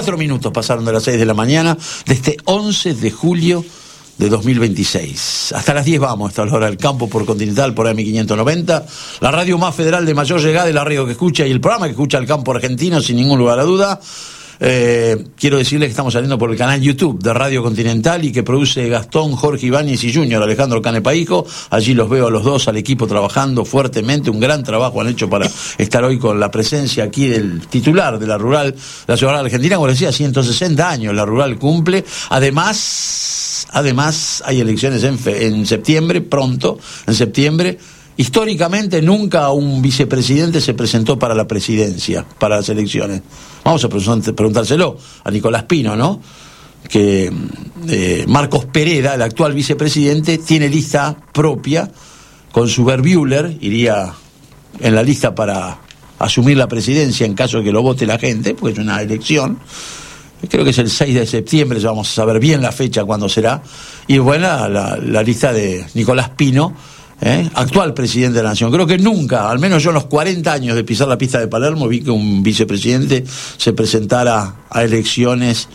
4 minutos pasaron de las 6 de la mañana de este 11 de julio de 2026. Hasta las 10 vamos, esta es la hora del campo por Continental, por AM590, la radio más federal de mayor llegada, la radio que escucha y el programa que escucha el campo argentino, sin ningún lugar a duda. Quiero decirles que estamos saliendo por el canal YouTube de Radio Continental y que produce Gastón, Jorge Ibáñez y Junior, Alejandro Canepa-Hijo. Allí los veo a los dos, al equipo trabajando fuertemente, un gran trabajo han hecho para estar hoy con la presencia aquí del titular de la Rural, la ciudad argentina, como decía, 160 años la Rural cumple. Además hay elecciones en septiembre, pronto, en septiembre. Históricamente nunca un vicepresidente se presentó para la presidencia, para las elecciones. Vamos a preguntárselo a Nicolás Pino, ¿no? Que Marcos Pereda, el actual vicepresidente, tiene lista propia, con su Verbuehler, iría en la lista para asumir la presidencia en caso de que lo vote la gente, porque es una elección. Creo que es el 6 de septiembre, ya vamos a saber bien la fecha cuándo será. Y bueno, la lista de Nicolás Pino, actual presidente de la Nación. Creo que nunca, al menos yo en los 40 años de pisar la pista de Palermo, vi que un vicepresidente se presentara a elecciones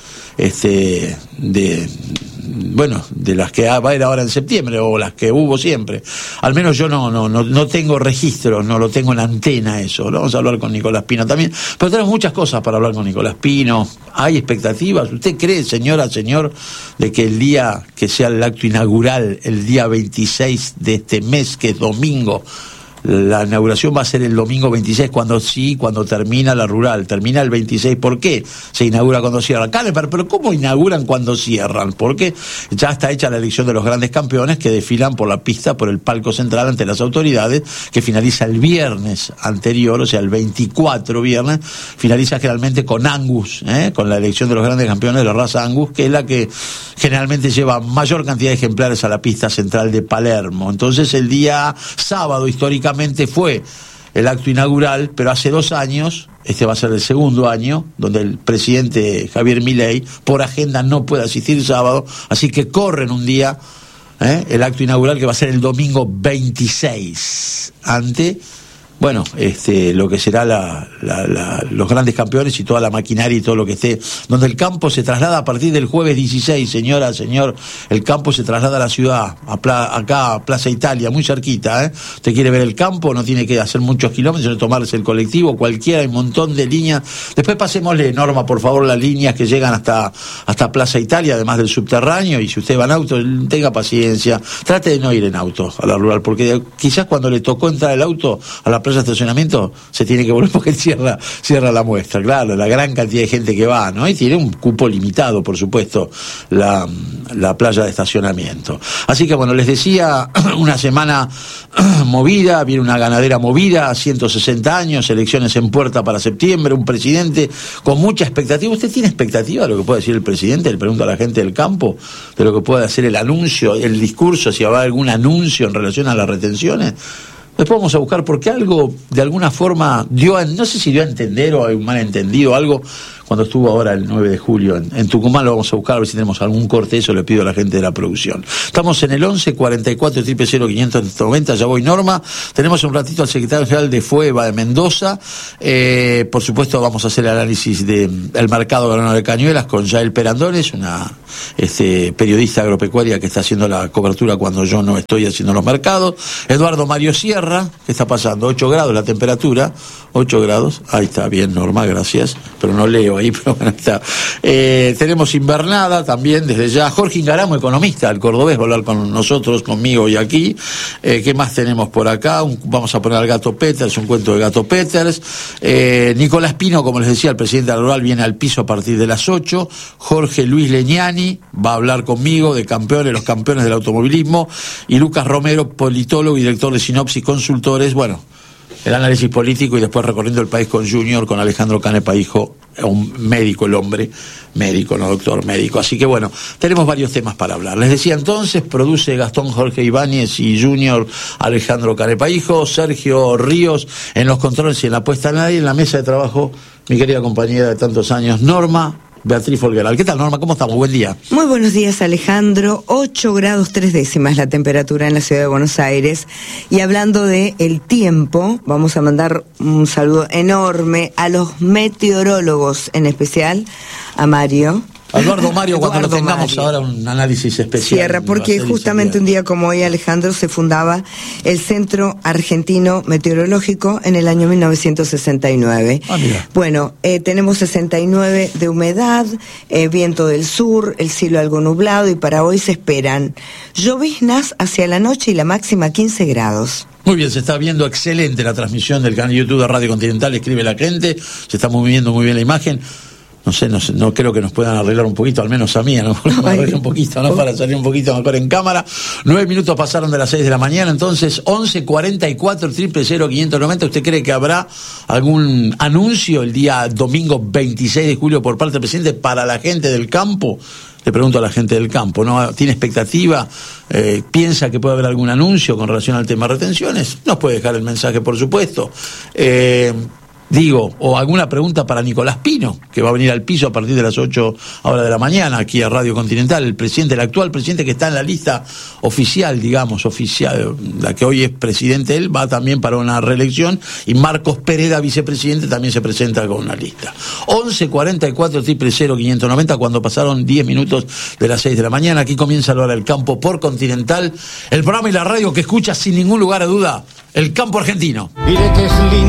de las que va a haber ahora en septiembre o las que hubo siempre. Al menos yo no tengo registro, no lo tengo en antena eso. Vamos a hablar con Nicolás Pino también, pero tenemos muchas cosas para hablar con Nicolás Pino. ¿Hay expectativas? ¿Usted cree, señor, de que el día que sea el acto inaugural, el día 26 de este mes, que es domingo, la inauguración va a ser el domingo 26 cuando termina la Rural? Termina el 26, ¿por qué se inaugura cuando cierra? Pero ¿cómo inauguran cuando cierran? Porque ya está hecha la elección de los grandes campeones que desfilan por la pista, por el palco central ante las autoridades, que finaliza el viernes anterior, o sea el 24 viernes, finaliza generalmente con Angus, con la elección de los grandes campeones de la raza Angus, que es la que generalmente lleva mayor cantidad de ejemplares a la pista central de Palermo. Entonces el día sábado históricamente fue el acto inaugural, pero hace 2 años, este va a ser el segundo año, donde el presidente Javier Milei por agenda no puede asistir sábado, así que corren un día el acto inaugural que va a ser el domingo 26, ante lo que será los grandes campeones y toda la maquinaria y todo lo que esté, donde el campo se traslada a partir del jueves 16, señor, el campo se traslada a la ciudad, acá a Plaza Italia, muy cerquita, Usted quiere ver el campo, no tiene que hacer muchos kilómetros, sino tomarse el colectivo, cualquiera, hay un montón de líneas. Después pasémosle, Norma, por favor, las líneas que llegan hasta Plaza Italia, además del subterráneo, y si usted va en auto, tenga paciencia, trate de no ir en auto a la Rural, porque quizás cuando le tocó entrar el auto a la plaza de estacionamiento se tiene que volver porque cierra la muestra, claro, la gran cantidad de gente que va, ¿no? Y tiene un cupo limitado, por supuesto, la playa de estacionamiento. Así que bueno, les decía, una semana movida, viene una ganadera movida, 160 años, elecciones en puerta para septiembre, un presidente con mucha expectativa. ¿Usted tiene expectativa de lo que puede decir el presidente? Le pregunto a la gente del campo, de lo que puede hacer el anuncio, el discurso, si va a haber algún anuncio en relación a las retenciones. Después vamos a buscar, porque algo de alguna forma no sé si dio a entender o hay un malentendido, algo cuando estuvo ahora el 9 de julio en Tucumán. Lo vamos a buscar, a ver si tenemos algún corte, eso le pido a la gente de la producción. Estamos en el 11 44 000 590, ya voy, Norma. Tenemos un ratito al secretario general de FUEVA de Mendoza. Por supuesto vamos a hacer el análisis del mercado granero de Cañuelas con Yael Perandones, una periodista agropecuaria que está haciendo la cobertura cuando yo no estoy haciendo los mercados. Eduardo Mario Sierra, ¿qué está pasando? 8 grados la temperatura, 8 grados, ahí está, bien, Norma, gracias, pero no leo ahí, pero bueno, está. Tenemos invernada también desde ya. Jorge Ingaramo, economista, el cordobés, va a hablar con nosotros, conmigo y aquí. ¿Qué más tenemos por acá? Vamos a poner al Gato Peters, un cuento de Gato Peters. Nicolás Pino, como les decía, el presidente de la Rural, viene al piso a partir de las 8. Jorge Luis Leñani va a hablar conmigo de campeones, los campeones del automovilismo. Y Lucas Romero, politólogo y director de Sinopsis Consultores. Bueno, el análisis político y después recorriendo el país con Junior, con Alejandro Canepa-Hijo, un médico, el hombre, médico, no doctor, médico. Así que bueno, tenemos varios temas para hablar. Les decía entonces, produce Gastón, Jorge Ibáñez y Junior, Alejandro Canepa-Hijo, Sergio Ríos en los controles y en la puesta al aire, en la mesa de trabajo, mi querida compañera de tantos años, Norma Beatriz Folgueral. ¿Qué tal, Norma? ¿Cómo estamos? Buen día. Muy buenos días, Alejandro. 8 grados 3 décimas la temperatura en la ciudad de Buenos Aires. Y hablando de el tiempo, vamos a mandar un saludo enorme a los meteorólogos, en especial a Mario. Eduardo Mario, cuando Eduardo lo tengamos Mario. ahora un análisis especial. Cierra, porque justamente un día como hoy, Alejandro, se fundaba el Centro Argentino Meteorológico en el año 1969. Mira. Bueno, tenemos 69 de humedad, viento del sur, el cielo algo nublado, y para hoy se esperan lloviznas hacia la noche y la máxima 15 grados. Muy bien, se está viendo excelente la transmisión del canal YouTube de Radio Continental, escribe la gente, se está moviendo muy bien la imagen. No creo que nos puedan arreglar un poquito, al menos a mí, ¿no? Arreglar un poquito, ¿no? Para salir un poquito mejor en cámara. 9 minutos pasaron de las 6 de la mañana, entonces 11-44-000-590. ¿Usted cree que habrá algún anuncio el día domingo 26 de julio por parte del presidente para la gente del campo? Le pregunto a la gente del campo, ¿no? ¿Tiene expectativa? ¿Piensa que puede haber algún anuncio con relación al tema de retenciones? Nos puede dejar el mensaje, por supuesto. O alguna pregunta para Nicolás Pino, que va a venir al piso a partir de las 8 horas de la mañana, aquí a Radio Continental, el actual presidente que está en la lista oficial, la que hoy es presidente él, va también para una reelección, y Marcos Pereda, vicepresidente, también se presenta con una lista. 11-44-000-590, cuando pasaron 10 minutos de las 6 de la mañana, aquí comienza la hora del campo por Continental, el programa y la radio que escucha sin ningún lugar a duda, el campo argentino. Mire que es lindo.